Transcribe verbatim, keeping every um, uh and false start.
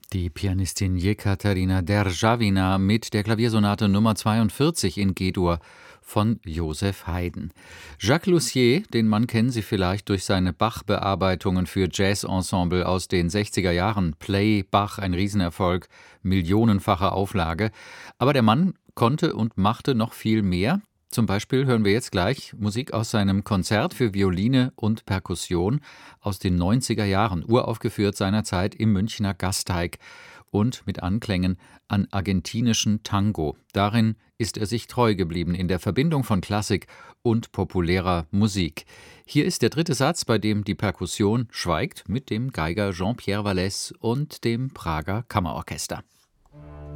Die Pianistin Jekaterina Derzhavina mit der Klaviersonate Nummer zweiundvierzig in G-Dur von Joseph Haydn. Jacques Lussier, den Mann kennen Sie vielleicht durch seine Bach-Bearbeitungen für Jazz-Ensemble aus den sechziger Jahren. Play Bach, ein Riesenerfolg, millionenfache Auflage. Aber der Mann konnte und machte noch viel mehr. Zum Beispiel hören wir jetzt gleich Musik aus seinem Konzert für Violine und Perkussion aus den neunziger Jahren, uraufgeführt seinerzeit im Münchner Gasteig und mit Anklängen an argentinischen Tango. Darin ist er sich treu geblieben in der Verbindung von Klassik und populärer Musik. Hier ist der dritte Satz, bei dem die Perkussion schweigt, mit dem Geiger Jean-Pierre Vallès und dem Prager Kammerorchester.